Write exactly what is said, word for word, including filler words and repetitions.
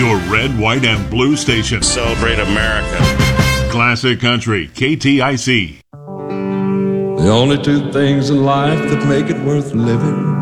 Your red, white, and blue station. Celebrate America. Classic Country, K T I C. The only two things in life that make it worth living